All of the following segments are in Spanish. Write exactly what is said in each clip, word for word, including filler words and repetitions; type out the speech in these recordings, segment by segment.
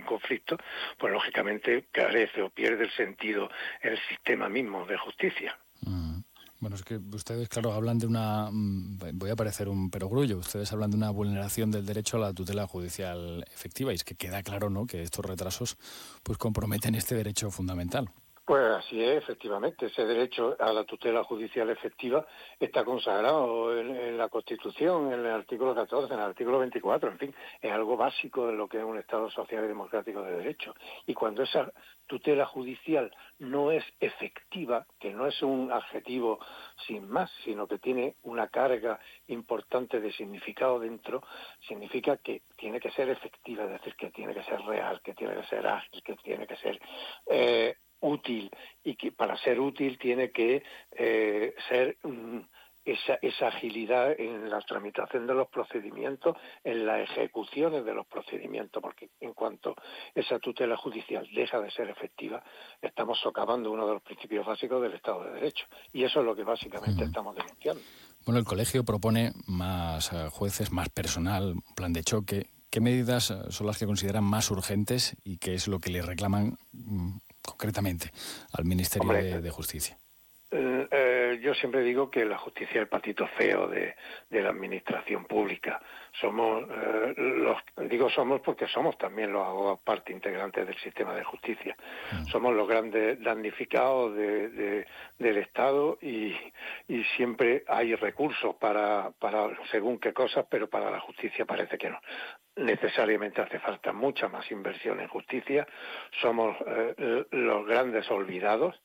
conflicto, pues lógicamente carece o pierde el sentido el sistema mismo de justicia. Mm. Bueno, es que ustedes, claro, hablan de una... Voy a parecer un perogrullo. Ustedes hablan de una vulneración del derecho a la tutela judicial efectiva, y es que queda claro, ¿no?, que estos retrasos pues comprometen este derecho fundamental. Pues así es, efectivamente. Ese derecho a la tutela judicial efectiva está consagrado en, en la Constitución, en el artículo catorce, en el artículo veinticuatro, en fin, es algo básico de lo que es un Estado social y democrático de derecho. Y cuando esa tutela judicial no es efectiva, que no es un adjetivo sin más, sino que tiene una carga importante de significado dentro, significa que tiene que ser efectiva, es decir, que tiene que ser real, que tiene que ser ágil, que tiene que ser... Eh, útil, y que para ser útil tiene que eh, ser um, esa, esa agilidad en la tramitación de los procedimientos, en las ejecuciones de los procedimientos, porque en cuanto esa tutela judicial deja de ser efectiva, estamos socavando uno de los principios básicos del Estado de Derecho, y eso es lo que básicamente mm. estamos denunciando. Bueno, el colegio propone más uh, jueces, más personal, un plan de choque. ¿Qué medidas son las que consideran más urgentes y qué es lo que le reclaman um, concretamente al Ministerio Hombre, de, de Justicia? Eh, eh, yo siempre digo que la justicia es el patito feo de, de la administración pública. Somos, eh, los digo somos porque somos también los abogados parte integrante del sistema de justicia. Mm. Somos los grandes damnificados de, de, del Estado y, y siempre hay recursos para, para según qué cosas, pero para la justicia parece que no. Necesariamente hace falta mucha más inversión en justicia. Somos eh, los grandes olvidados.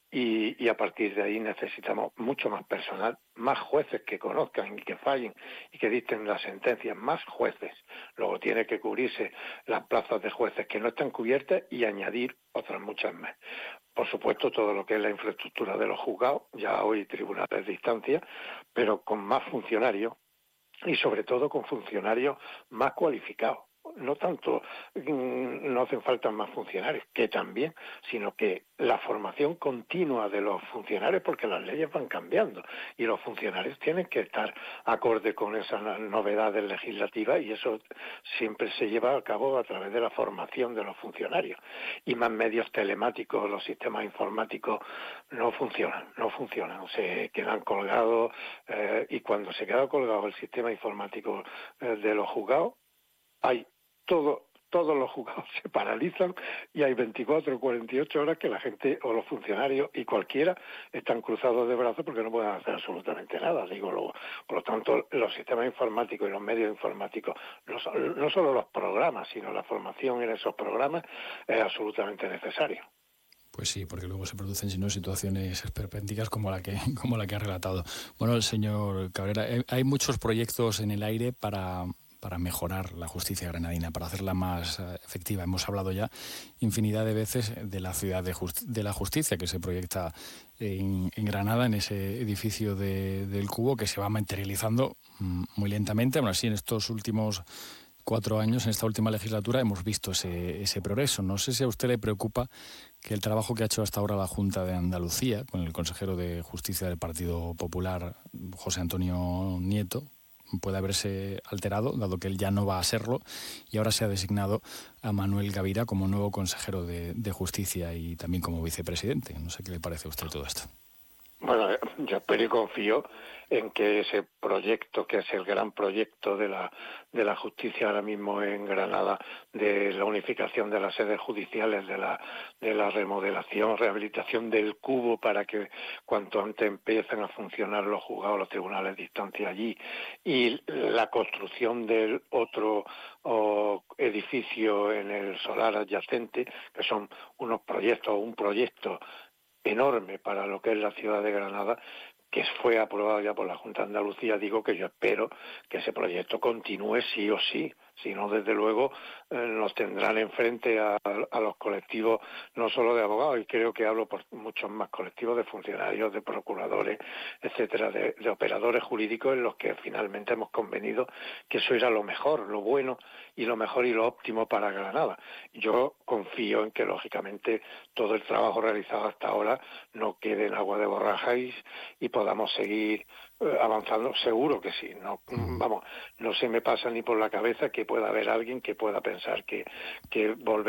Y, y a partir de ahí necesitamos mucho más personal, más jueces que conozcan y que fallen y que dicten las sentencias, más jueces. Luego tiene que cubrirse las plazas de jueces que no están cubiertas y añadir otras muchas más. Por supuesto, todo lo que es la infraestructura de los juzgados, ya hoy tribunales de instancia, pero con más funcionarios y sobre todo con funcionarios más cualificados. No tanto, no hacen falta más funcionarios, que también, sino que la formación continua de los funcionarios, porque las leyes van cambiando y los funcionarios tienen que estar acorde con esas novedades legislativas y eso siempre se lleva a cabo a través de la formación de los funcionarios. Y más medios telemáticos, los sistemas informáticos no funcionan, no funcionan, se quedan colgados eh, y cuando se queda colgado el sistema informático eh, de los juzgados, hay todo, todos los juzgados se paralizan y hay veinticuatro o cuarenta y ocho horas que la gente o los funcionarios y cualquiera están cruzados de brazos porque no pueden hacer absolutamente nada. Digo, luego, por lo tanto, los sistemas informáticos y los medios informáticos, no, no solo los programas, sino la formación en esos programas es absolutamente necesario. Pues sí, porque luego se producen, si no, situaciones esperpénticas como la que como la que ha relatado. Bueno, el señor Cabrera, hay muchos proyectos en el aire para... para mejorar la justicia granadina, para hacerla más uh, efectiva. Hemos hablado ya infinidad de veces de la ciudad de, justi- de la justicia que se proyecta en, en Granada, en ese edificio de, del Cubo, que se va materializando mm, muy lentamente. Aún así, en estos últimos cuatro años, en esta última legislatura, hemos visto ese, ese progreso. No sé si a usted le preocupa que el trabajo que ha hecho hasta ahora la Junta de Andalucía, con el consejero de Justicia del Partido Popular, José Antonio Nieto, puede haberse alterado, dado que él ya no va a serlo, y ahora se ha designado a Manuel Gavira como nuevo consejero de, de Justicia y también como vicepresidente. No sé qué le parece a usted todo esto. Bueno, yo espero y confío en que ese proyecto, que es el gran proyecto de la de la justicia ahora mismo en Granada, de la unificación de las sedes judiciales, de la de la remodelación, rehabilitación del Cubo para que cuanto antes empiecen a funcionar los juzgados, los tribunales de instancia allí, y la construcción del otro oh, edificio en el solar adyacente, que son unos proyectos, un proyecto enorme para lo que es la ciudad de Granada, que fue aprobado ya por la Junta de Andalucía. Digo que yo espero que ese proyecto continúe sí o sí, si no, desde luego, eh, nos tendrán enfrente a, a los colectivos, no solo de abogados, y creo que hablo por muchos más colectivos de funcionarios, de procuradores, etcétera, de, de operadores jurídicos, en los que finalmente hemos convenido que eso era lo mejor, lo bueno y lo mejor y lo óptimo para Granada. Yo confío en que, lógicamente, todo el trabajo realizado hasta ahora no quede en agua de borrajas y, y podamos seguir eh, avanzando. Seguro que sí. No, vamos, no se me pasa ni por la cabeza que pueda haber alguien que pueda pensar que, que volver